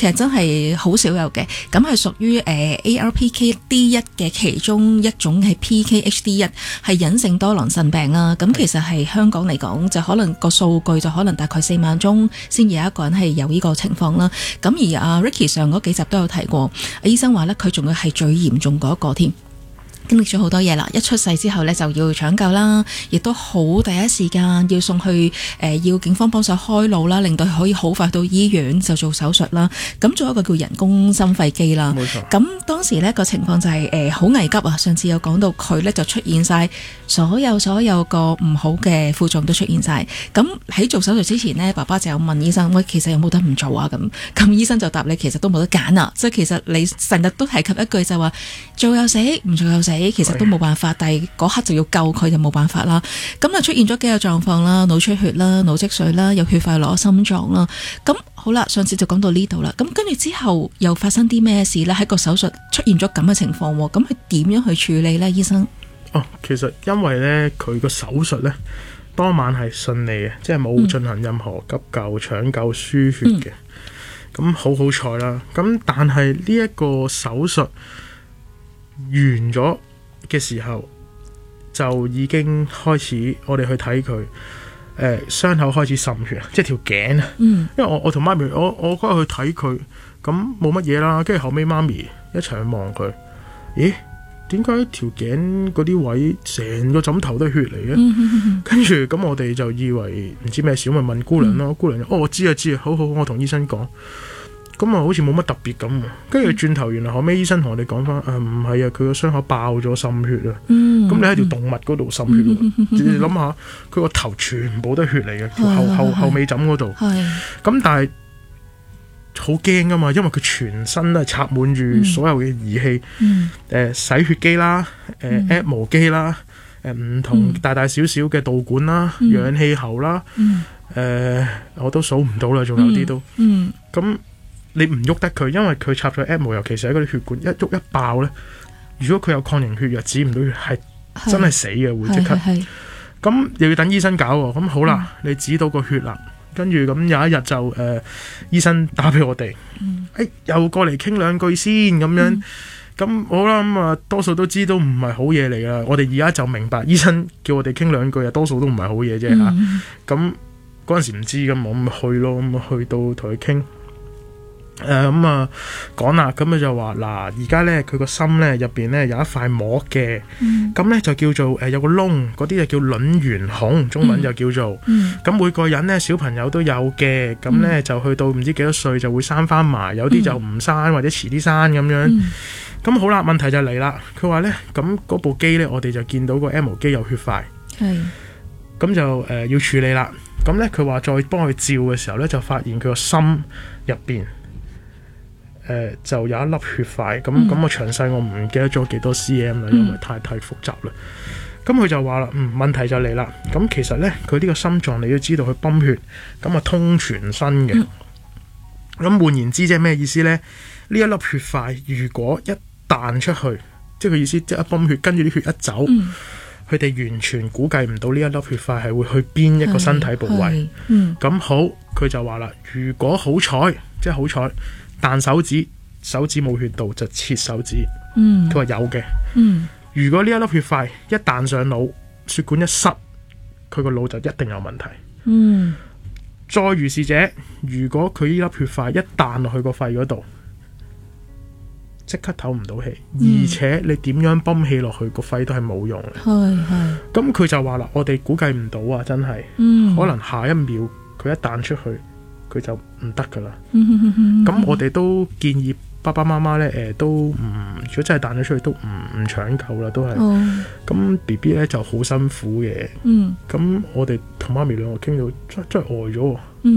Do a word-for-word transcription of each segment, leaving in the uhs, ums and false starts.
其實真係好少有嘅，咁係屬於誒 A R P K D 一嘅其中一種係 P K H D 一，係隱性多囊腎病啦。咁其實係香港嚟講，就可能個數據就可能大概四萬宗先有一個人係有呢個情況啦。咁而阿 Ricky 上嗰幾集都有提過，醫生話呢，佢仲要係最嚴重嗰一個添。經歷咗好多嘢啦，一出世之後呢，就要搶救啦，亦都好第一時間要送去誒、呃、要警方幫手開路啦，令到佢可以好快到醫院就做手術啦。咁做一個叫人工心肺機啦。 冇錯。 咁當時呢個情況就係誒好危急啊！上次有講到佢呢就出現晒所有所有個唔好嘅副作用都出現晒。咁喺做手術之前呢，爸爸就有問醫生：喂，其實有冇得唔做啊？咁咁醫生就答你其實都冇得揀啊！即係其實你成日都提及一句就話做又死，唔做又死。其實都冇辦法，但係嗰刻就要救佢就冇辦法啦。咁就出現咗幾個狀況啦，腦出血啦、腦積水啦、有血塊落心臟啦。咁好啦，上次就講到呢度啦。咁跟住之後又發生啲咩事呢？喺個手術出現咗咁嘅情況，咁佢點樣去處理呢？醫生？ 哦，其實因為呢，佢個手術呢，當晚係順利嘅，即係冇進行任何急救、搶救、輸血嘅。咁、嗯、好好彩啦。咁但係呢一個手術完咗嘅時候，就已經開始我哋去睇佢，誒傷口開始滲血，即係條頸啊。嗯，因為我我同媽咪，我我嗰日去睇佢，咁冇乜嘢啦。跟住後尾媽咪一齊去望佢，咦？點解條頸嗰啲位成個枕頭都係血嚟嘅？嗯、跟住咁我哋就以為唔知咩事，咪問姑娘咯。嗯、姑娘哦，我知啊知啊，好好，我同醫生講。咁啊，好似冇乜特別咁。跟住轉頭，原來後尾醫生同我哋講翻，誒唔係啊，佢個傷口爆咗滲血啊。咁、嗯、你喺條動脈嗰度滲血，嗯、你諗下，佢個頭全部都係血嚟嘅，條後後後尾枕嗰度。咁但係好驚噶嘛，因為佢全身都係插滿住所有嘅儀器，誒、嗯呃、洗血機啦，誒 E C M O 機啦，誒、呃、唔同大大小小嘅導管啦、嗯、氧氣喉啦，誒、嗯呃、我都數唔到啦，仲有啲都。咁、嗯嗯你唔喐得佢，因為佢插咗 E C M O， 尤其是喺嗰啲血管一喐一爆咧，如果佢有抗凝血藥止唔到血，係真係死嘅，會即刻。咁又要等醫生搞喎。咁好啦、嗯，你止到個血啦，跟住咁有一日就誒、呃，醫生打俾我哋，誒、嗯哎、又過嚟傾兩句先咁樣。咁、嗯、好啦，咁啊多數都知都唔係好嘢嚟噶。我哋而家就明白，醫生叫我哋傾兩句啊，多數都唔係好嘢啫嚇。咁嗰陣時唔知噶嘛，我咪去咯，咁啊去到同佢傾。誒咁啊講啦，咁佢就話嗱，而家咧佢個心咧入邊咧有一塊膜嘅，咁、嗯、咧就叫做誒、呃、有個窿，嗰啲就叫卵圓孔，中文就叫做。咁、嗯、每個人咧小朋友都有嘅，咁咧、嗯、就去到唔知幾多歲就會生翻埋，有啲就唔生、嗯、或者遲啲生咁樣。咁、嗯、好啦，問題就嚟啦，佢話咧咁嗰部機咧，我哋就見到個 E C M O 機有血塊，咁就誒、呃、要處理啦。咁咧佢話再幫佢照嘅時候咧，就發現佢個心入邊。誒、呃、就有一粒血塊，咁咁我詳細我唔記得咗幾多 cm 啦，因為太太複雜啦。咁佢就話啦，嗯，問題就嚟啦。咁其實咧，佢呢個心臟你要知道佢泵血，咁啊通全身嘅。咁、嗯、換言之，即係咩意思咧？呢一粒血塊如果一彈出去，即係佢意思，即係一泵血，跟住啲血一走，佢、嗯、哋完全估計唔到呢一粒血塊係會去邊一個身體部位。咁、嗯、好，佢就話啦，如果好彩，即係好彩。彈手指，手指冇血到就切手指。嗯，佢話有嘅。嗯，如果呢一粒血塊一彈上腦，血管一塞，佢個腦就一定有問題。嗯，再如是者，如果佢呢粒血塊一彈落去個肺嗰度，即刻唞唔到氣，而且你點樣泵氣落去個肺都係冇用嘅。係係。咁佢就話啦，我哋估計唔到啊，真係。嗯，可能下一秒佢一彈出去。佢就唔得噶啦，咁、嗯、我哋都建議爸爸媽媽咧，誒、呃、都唔，如果真係彈咗出去都唔唔搶救啦，都係。咁 B B 咧就好辛苦嘅，咁、嗯、我哋同媽咪兩個傾到真真係呆咗，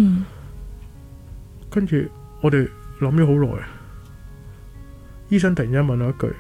跟、嗯、住我哋諗咗好耐，醫生突然間問我一句：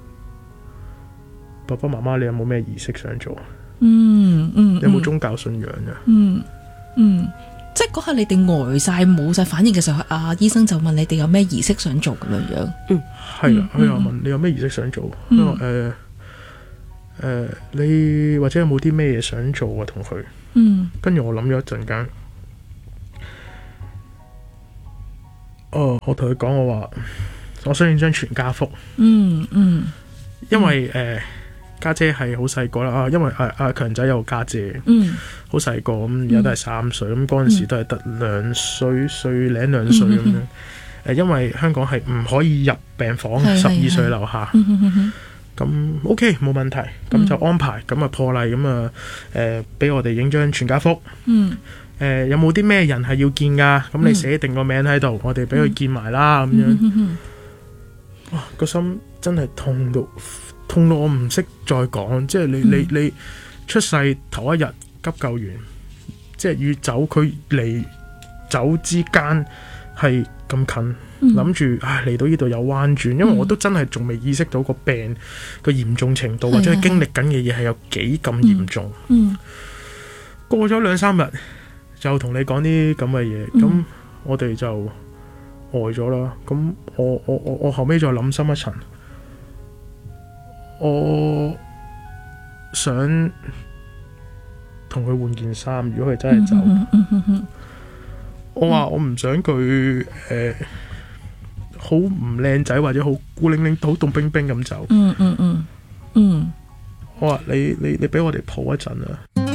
爸爸媽媽，你有冇咩儀式想做？嗯嗯，有冇宗教信仰嘅？嗯嗯。 即係嗰刻你哋呆晒冇晒反應嘅時候，阿醫生就問你哋有咩儀式想做咁樣樣。嗯， 係啦，佢又問你有咩儀式想做。佢話誒誒，你或者有冇啲咩嘢想做啊？同佢。嗯。跟住我諗咗一陣間， 哦，我同佢講我話，我想影張全家福。 嗯嗯， 因為誒家姐係好細個啦，啊，因為阿阿強仔有家姐， 嗯， 好細個咁，而家都係三歲，咁嗰陣時都係得兩歲歲零兩歲咁樣。誒、嗯，因為香港係唔可以入病房十二歲樓下。 嗯嗯嗯嗯咁 OK 冇問題，咁就安排，咁啊破例咁啊誒，俾我哋影張全家福。 嗯。 誒、呃、有冇啲咩人係要見㗎？咁你寫定個名喺度，我哋俾佢見埋啦咁樣。 嗯嗯嗯、 哇！個心真係痛到痛到我唔識再講，即係你、嗯、你你出世頭一日急救完，即係與走佢離走之間係咁近。諗住唉嚟到呢度有彎轉，因為我都真係仲未意識到個病個嚴重程度，嗯、或者係經歷緊嘅嘢係有幾咁嚴重。 嗯嗯、 過咗兩三日就同你講啲咁嘅嘢，咁、嗯、我哋就呆咗啦。咁我我我我後尾再諗深一層，我想同佢換件衫。如果佢真係走， 嗯嗯嗯嗯、 我話我唔想佢誒。好唔靚仔或者好孤零零、好凍冰冰咁走。 嗯嗯嗯嗯， 我話你你你俾我哋抱一陣啊！